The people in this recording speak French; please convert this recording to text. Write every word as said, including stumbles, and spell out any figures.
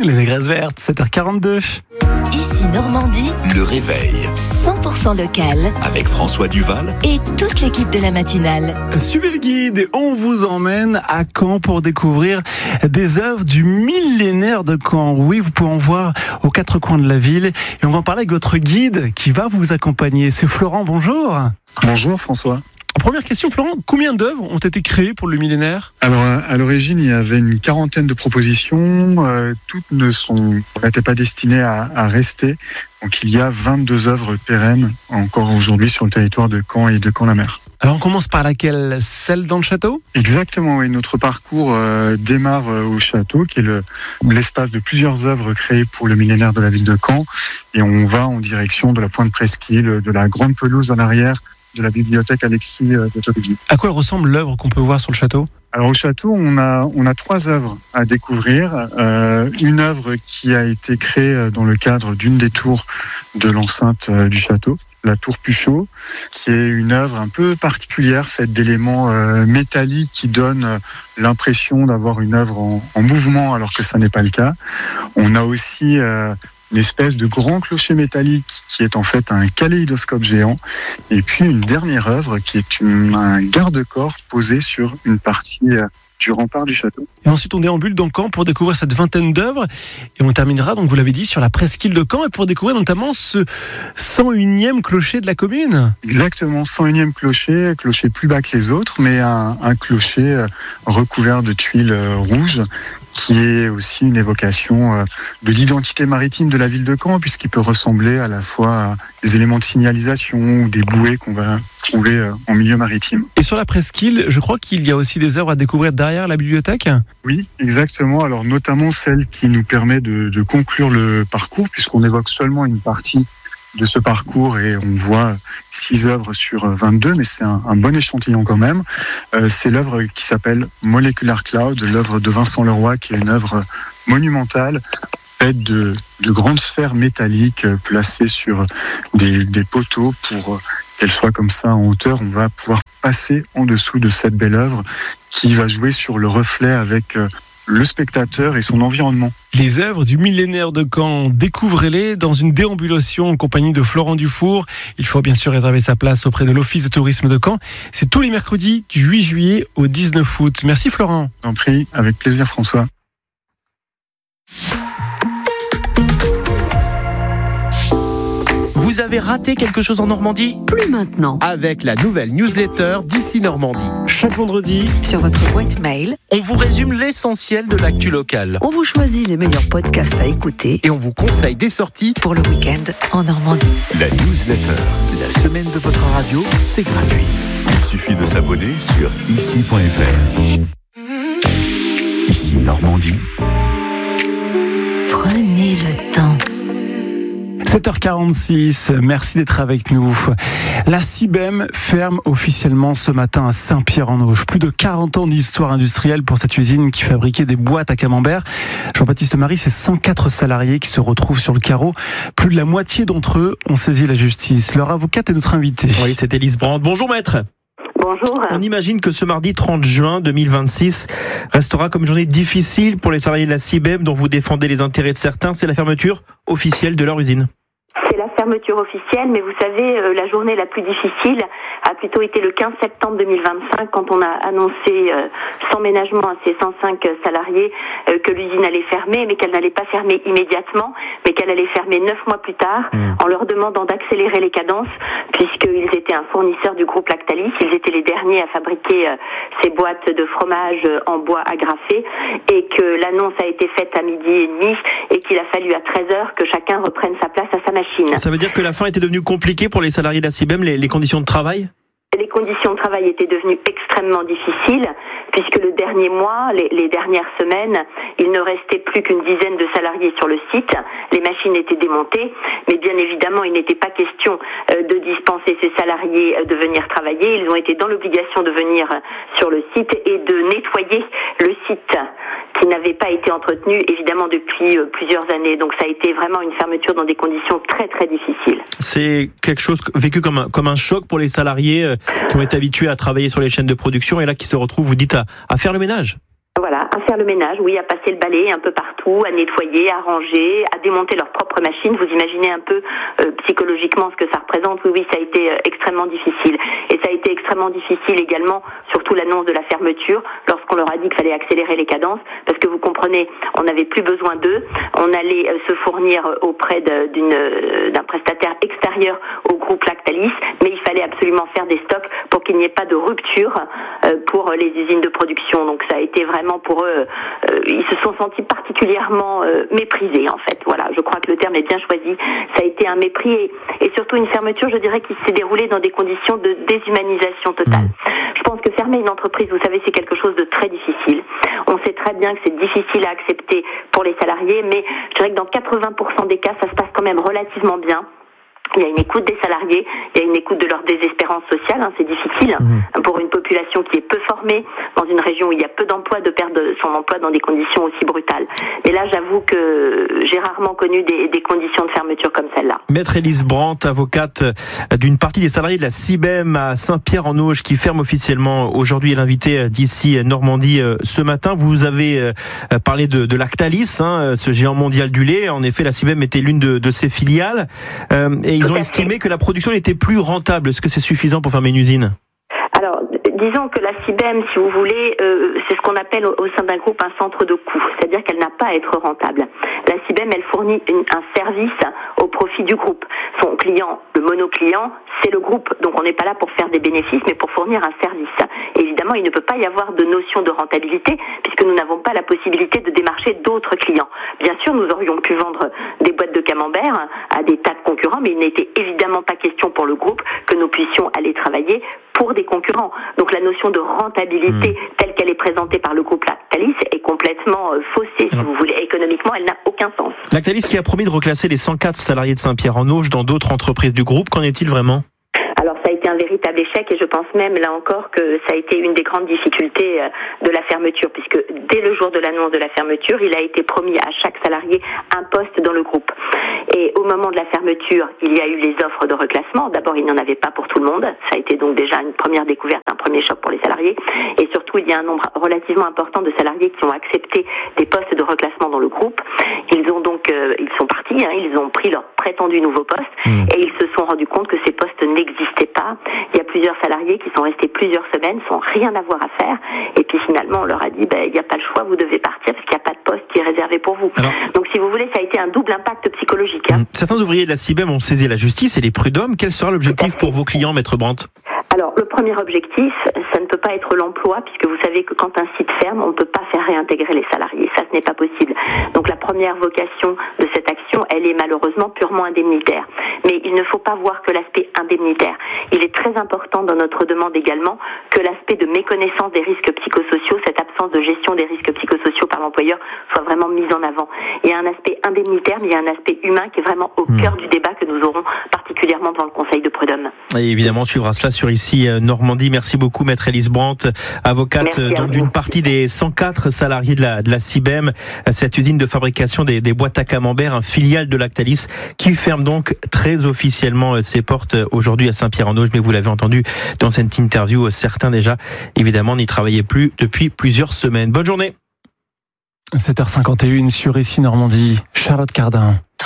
les négresses vertes, sept heures quarante-deux. Ici Normandie, Le réveil cent pour cent local avec François Duval et toute l'équipe de la matinale. Suivez le guide et on vous emmène à Caen pour découvrir des œuvres du millénaire de Caen. Oui, vous pouvez en voir aux quatre coins de la ville et on va en parler avec votre guide qui va vous accompagner. C'est Florent, bonjour. Bonjour François. Première question, Florent, combien d'œuvres ont été créées pour le millénaire ? Alors à l'origine, il y avait une quarantaine de propositions. Euh, toutes ne sont n'étaient pas destinées à, à rester. Donc il y a vingt-deux œuvres pérennes encore aujourd'hui sur le territoire de Caen et de Caen-la-Mer. Alors on commence par laquelle ? Celle dans le château ? Exactement, oui. Notre parcours euh, démarre euh, au château, qui est le, l'espace de plusieurs œuvres créées pour le millénaire de la ville de Caen. Et on va en direction de la Pointe Presqu'île, de la grande pelouse en arrière, de la bibliothèque Alexis de Tocqueville. À quoi ressemble l'œuvre qu'on peut voir sur le château ? Alors au château, on a on a trois œuvres à découvrir. Euh, une œuvre qui a été créée dans le cadre d'une des tours de l'enceinte du château, la tour Puchot, qui est une œuvre un peu particulière, faite d'éléments euh, métalliques qui donnent l'impression d'avoir une œuvre en, en mouvement, alors que ça n'est pas le cas. On a aussi euh, une espèce de grand clocher métallique qui est en fait un kaléidoscope géant. Et puis une dernière œuvre qui est une, un garde-corps posé sur une partie du rempart du château. Et ensuite on déambule dans Caen pour découvrir cette vingtaine d'œuvres. Et on terminera, donc vous l'avez dit, sur la presqu'île de Caen et pour découvrir notamment ce cent unième clocher de la commune. Exactement, cent unième clocher, clocher plus bas que les autres, mais un, un clocher recouvert de tuiles rouges, qui est aussi une évocation de l'identité maritime de la ville de Caen, puisqu'il peut ressembler à la fois à des éléments de signalisation ou des bouées qu'on va trouver en milieu maritime. Et sur la presqu'île, je crois qu'il y a aussi des œuvres à découvrir derrière la bibliothèque ? Oui, exactement. Alors notamment celle qui nous permet de, de conclure le parcours, puisqu'on évoque seulement une partie de ce parcours et on voit six œuvres sur vingt-deux, mais c'est un, un bon échantillon quand même. Euh, c'est l'œuvre qui s'appelle Molecular Cloud, l'œuvre de Vincent Leroy, qui est une œuvre monumentale, faite de, de grandes sphères métalliques placées sur des, des poteaux pour qu'elle soit comme ça en hauteur. On va pouvoir passer en dessous de cette belle œuvre qui va jouer sur le reflet avec le spectateur et son environnement. Les œuvres du millénaire de Caen, découvrez-les dans une déambulation en compagnie de Florent Dufour. Il faut bien sûr réserver sa place auprès de l'Office de tourisme de Caen. C'est tous les mercredis du huit juillet au dix-neuf août. Merci Florent. J'en prie, avec plaisir François. Vous avez raté quelque chose en Normandie ? Plus maintenant. Avec la nouvelle newsletter d'Ici Normandie. Chaque vendredi, Sur votre boîte mail, On vous résume l'essentiel de l'actu locale. on vous choisit les meilleurs podcasts à écouter Et on vous conseille des sorties. pour le week-end en Normandie. La newsletter, la semaine de votre radio, c'est gratuit. Il suffit de s'abonner sur ici point f r. Ici Normandie. Prenez le temps. sept heures quarante-six, merci d'être avec nous. La Cibem ferme officiellement ce matin à Saint-Pierre-en-Auge. Plus de quarante ans d'histoire industrielle pour cette usine qui fabriquait des boîtes à camembert. Jean-Baptiste Marie, c'est cent quatre salariés qui se retrouvent sur le carreau. Plus de la moitié d'entre eux ont saisi la justice. Leur avocate est notre invitée. Oui, c'est Élise Brandt. Bonjour maître. Bonjour. On imagine que ce mardi trente juin deux mille vingt-six restera comme une journée difficile pour les salariés de la Cibem dont vous défendez les intérêts de certains. C'est la fermeture officielle de leur usine. C'est la fermeture officielle, mais vous savez, euh, la journée la plus difficile a plutôt été le quinze septembre deux mille vingt-cinq, quand on a annoncé euh, sans ménagement à ces cent cinq salariés euh, que l'usine allait fermer, mais qu'elle n'allait pas fermer immédiatement, mais qu'elle allait fermer neuf mois plus tard, mmh. en leur demandant d'accélérer les cadences, puisqu'ils étaient un fournisseur du groupe Lactalis. Ils étaient les derniers à fabriquer euh, ces boîtes de fromage euh, en bois agrafé, et que l'annonce a été faite à midi et demi, et qu'il a fallu à treize heures que chacun reprenne sa place à sa machine. Ça veut dire que la fin était devenue compliquée pour les salariés de la Cibem, les, les conditions de travail ? Les conditions de travail étaient devenues extrêmement difficiles, puisque le dernier mois, les, les dernières semaines, il ne restait plus qu'une dizaine de salariés sur le site. Les machines étaient démontées, mais bien évidemment, il n'était pas question euh, de dispenser ces salariés euh, de venir travailler. Ils ont été dans l'obligation de venir sur le site et de nettoyer le site qui n'avait pas été entretenu, évidemment, depuis euh, plusieurs années. Donc ça a été vraiment une fermeture dans des conditions très très difficiles. C'est quelque chose vécu comme un, comme un choc pour les salariés euh, qui ont été habitués à travailler sur les chaînes de production et là qui se retrouvent, vous dites, à, à faire le ménage. Voilà, à faire le ménage, oui, à passer le balai un peu partout, à nettoyer, à ranger, à démonter leurs propres machines. Vous imaginez un peu euh, psychologiquement ce que ça représente. Oui, oui, ça a été euh, extrêmement difficile. Et ça a été extrêmement difficile également, surtout l'annonce de la fermeture, lorsqu'on leur a dit qu'il fallait accélérer les cadences, parce que vous comprenez, on n'avait plus besoin d'eux, on allait euh, se fournir auprès de, d'une, euh, d'un prestataire extérieur au groupe Lactalis, mais il fallait absolument faire des stocks pour qu'il n'y ait pas de rupture euh, pour les usines de production. Donc ça a été vraiment pour eux, euh, ils se sont sentis particulièrement euh, méprisés en fait. Voilà, je crois que le terme est bien choisi. Ça a été un mépris et, et surtout une fermeture, je dirais, qui s'est déroulée dans des conditions de déshumanisation totale. Mmh. Je pense que fermer une entreprise, vous savez, c'est quelque chose de très difficile. On sait très bien que c'est difficile à accepter pour les salariés, mais je dirais que dans quatre-vingts pour cent des cas, ça se passe quand même relativement bien. Il y a une écoute des salariés, il y a une écoute de leur désespérance sociale, hein, c'est difficile mmh. pour une population qui est peu formée, dans une région où il y a peu d'emplois, de perdre son emploi dans des conditions aussi brutales. Mais là, j'avoue que j'ai rarement connu des, des conditions de fermeture comme celle-là. Maître Élise Brandt, avocate d'une partie des salariés de la Cibem à Saint-Pierre-en-Auge, qui ferme officiellement aujourd'hui, est l'invité d'ici Normandie ce matin. Vous avez parlé de, de Lactalis, hein, ce géant mondial du lait. En effet, la Cibem était l'une de, de ses filiales. Euh, et ils ont estimé que la production n'était plus rentable. Est-ce que c'est suffisant pour fermer une usine ? Alors, disons que la Cibem, si vous voulez, euh, c'est ce qu'on appelle au, au sein d'un groupe un centre de coût, c'est-à-dire qu'elle n'a pas à être rentable. La Cibem, elle fournit une, un service au profit du groupe. Son client, le monoclient, c'est le groupe. Donc on n'est pas là pour faire des bénéfices, mais pour fournir un service. Et évidemment, il ne peut pas y avoir de notion de rentabilité, puisque nous n'avons pas la possibilité de démarcher d'autres clients. Bien sûr, nous aurions pu vendre des boîtes de camembert à des tas de concurrents, mais il n'était évidemment pas question pour le groupe que nous puissions aller travailler pour des concurrents. Donc la notion de rentabilité mmh. telle qu'elle est présentée par le groupe Lactalis est complètement euh, faussée, si Alors, vous voulez. Économiquement, elle n'a aucun sens. Lactalis qui a promis de reclasser les cent quatre salariés de Saint-Pierre-en-Auge dans d'autres entreprises du groupe, qu'en est-il vraiment ? Alors ça a été un véritable échec et je pense même là encore que ça a été une des grandes difficultés de la fermeture, puisque dès le jour de l'annonce de la fermeture, il a été promis à chaque salarié un poste dans le groupe. Et au moment de la fermeture, il y a eu les offres de reclassement. D'abord, il n'y en avait pas pour tout le monde. Ça a été donc déjà une première découverte, un premier choc pour les salariés. Et surtout, il y a un nombre relativement important de salariés qui ont accepté des postes de reclassement dans le groupe. Ils ont donc, euh, ils sont partis, hein, ils ont pris leur prétendu nouveau poste mmh. et ils se sont rendus compte que ces postes n'existaient pas. Il y a plusieurs salariés qui sont restés plusieurs semaines sans rien avoir à faire. Et puis finalement, on leur a dit, ben, il n'y a pas le choix, vous devez partir parce qu'il n'y a pas de poste qui est réservé pour vous. Alors, donc si vous voulez, ça a été un double impact psychologique. Hein. Certains ouvriers de la Cibem ont saisi la justice et les prud'hommes. Quel sera l'objectif pour vos clients, Maître Brandt ? Alors, le premier objectif, ça ne peut pas être l'emploi, puisque vous savez que quand un site ferme, on ne peut pas faire réintégrer les salariés. Ça, ce n'est pas possible. Donc, la première vocation de cette action, elle est malheureusement purement indemnitaire. Mais il ne faut pas voir que l'aspect indemnitaire. Il est très important dans notre demande également que l'aspect de méconnaissance des risques psychosociaux, cette absence de gestion des risques psychosociaux par l'employeur, soit vraiment mise en avant. Il y a un aspect indemnitaire, mais il y a un aspect humain qui est vraiment au mmh. cœur du débat que nous aurons particulièrement devant le Conseil de prud'hommes. Et évidemment, on suivra cela sur Ici Normandie. Merci beaucoup, Maître Élise Brandt, avocate donc, d'une partie des cent quatre salariés de la, de la Cibem, cette usine de fabrication des, des boîtes à camembert, un filiale de Lactalis, qui ferme donc très officiellement ses portes aujourd'hui à Saint-Pierre-en-Auge. Mais vous l'avez entendu dans cette interview, certains déjà, évidemment, n'y travaillaient plus depuis plusieurs semaines. Bonne journée. sept heures cinquante et une sur Ici Normandie. Charlotte Cardin.